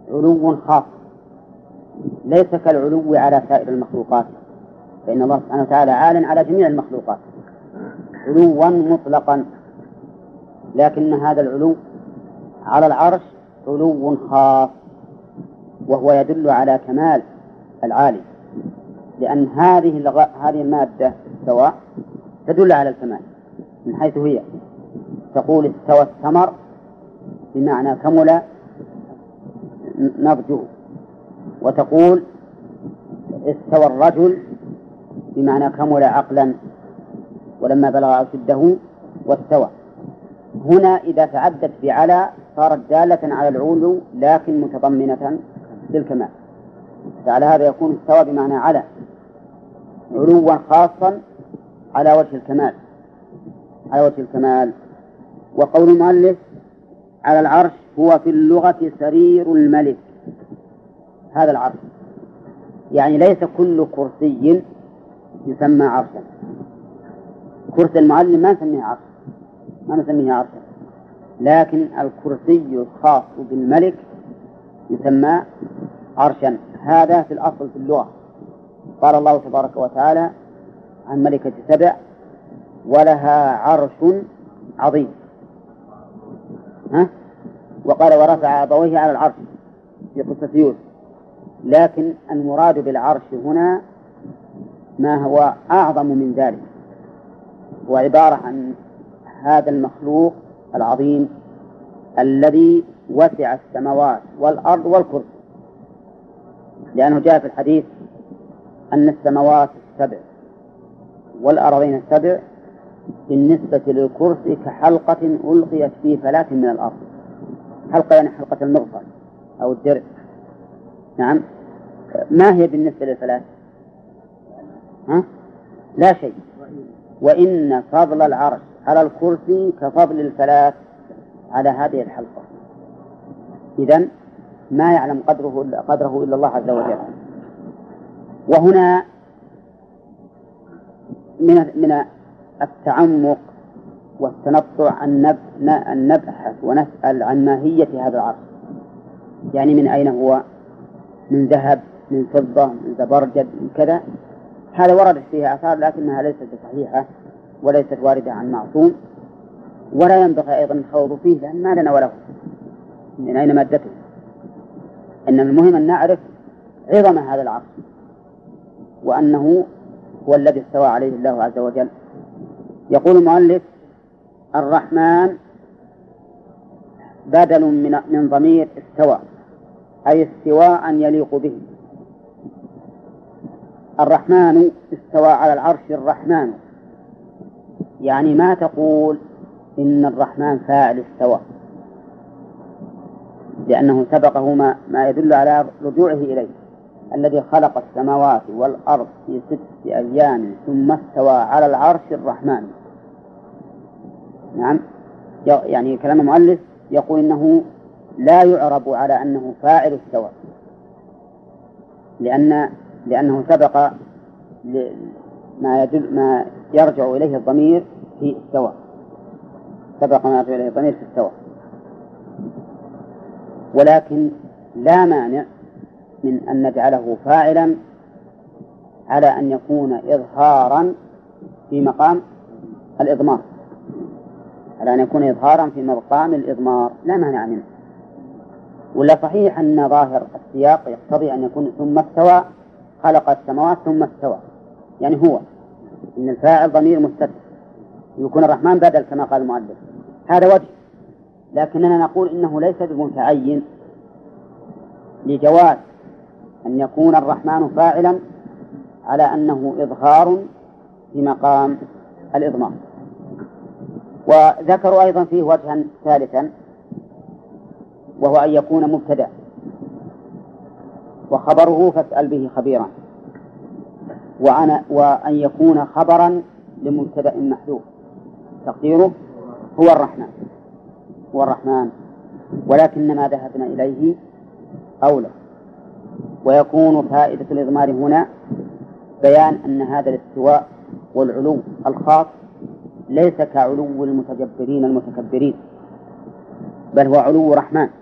علو خاص ليس كالعلو على سائر المخلوقات، فإن الله سبحانه وتعالى عال على جميع المخلوقات علوا مطلقا، لكن هذا العلو على العرش علو خاص، وهو يدل على كمال العالي، لأن هذه المادة سواء تدل على الكمال من حيث هي، تقول استوى الثمر بمعنى كمل نضجه، وتقول استوى الرجل بمعنى كمل عقلا ولما بلغ أشده واستوى. هنا إذا تعدت بعلى صارت دالة على العلو لكن متضمنة للكمال، فعلى هذا يكون استوى بمعنى على علوا خاصا على وجه الكمال. وقول المؤلف على العرش هو في اللغة سرير الملك، هذا العرش يعني ليس كل كرسي يسمى عرشا. كرسي المعلم ما نسميه عرشا، لكن الكرسي الخاص بالملك يسمى عرشا. هذا في الأصل في اللغة. قال الله تبارك وتعالى عن ملكة سبع ولها عرش عظيم، وقال ورفع أبويه على العرش في قصة يوسف، لكن المراد بالعرش هنا ما هو أعظم من ذلك، هو عبارة عن هذا المخلوق العظيم الذي وسع السماوات والأرض والكرسي، لأنه جاء في الحديث أن السماوات السبع والأرضين السبع بالنسبة للكرسي كحلقة ألقيت في فلاة من الأرض. حلقة يعني حلقة المغفر أو الدرع. نعم، ما هي بالنسبة للفلاة؟ لا شيء. وإن فضل العرش على الكرسي كفضل الفلاة على هذه الحلقة. إذن ما يعلم قدره إلا الله عز وجل. وهنا من التعمق والتنطع أن نبحث ونسأل عن ماهية هذا العرش، يعني من أين هو، من ذهب، من فضة، من زبرجد، من كذا. هذا وردت فيها آثار لكنها ليست صحيحة وليست واردة عن معصوم، ولا ينبغي أيضا الخوض فيه لأن ما لنا وله من أين مادته. إن المهم أن نعرف عظم هذا العرش وأنه هو الذي استوى عليه الله عز وجل. يقول المؤلف الرحمن بدل من ضمير استوى، أي استواء يليق به. الرحمن استوى على العرش. الرحمن يعني ما تقول إن الرحمن فاعل استوى، لأنه سبقه ما يدل على رجوعه إليه، الذي خلق السماوات والأرض في 6 أيام ثم استوى على العرش. الرحمن نعم، يعني كلام المؤلف يقول إنه لا يعرب على أنه فاعل استوى، لأنه سبق ما يرجع إليه الضمير في استوى، سبق ما يرجع إليه الضمير في استوى. ولكن لا مانع من أن نجعله فاعلا على أن يكون إظهارا في مقام الإضمار، على أن يكون إظهارا في مقام الإضمار، لا مانع منه. ولا صحيح أن ظاهر السياق يقتضي أن يكون ثم استوى خلق السماوات ثم استوى، يعني هو إن الفاعل ضمير مستتر يكون الرحمن بدل كما قال المؤلف، هذا وجه. لكننا نقول إنه ليس بمتعين لجواز أن يكون الرحمن فاعلا على أنه إظهار في مقام الإضمار. وذكروا أيضا فيه وجها ثالثا، وهو أن يكون مبتدأ وخبره فاسأل به خبيرا، وأن يكون خبرا لمبتدأ محذوف تقديره هو الرحمن، ولكن ما ذهبنا إليه أولى. ويكون فائدة الإضمار هنا بيان أن هذا الاستواء والعلو الخاص ليس كعلو المتجبرين المتكبرين، بل هو علو رحمن،